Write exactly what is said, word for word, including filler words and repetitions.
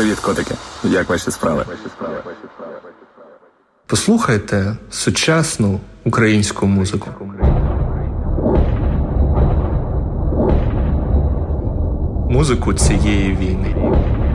Привіт, котики. Як ваші справи? Послухайте сучасну українську музику. Музику цієї війни.